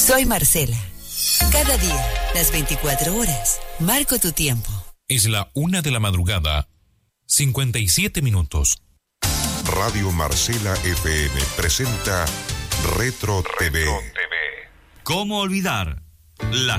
Soy Marcela. Cada día, las 24 horas, marco tu tiempo. Es la 1:00 57 Radio Marcela FM presenta Retro TV. ¿Cómo olvidar la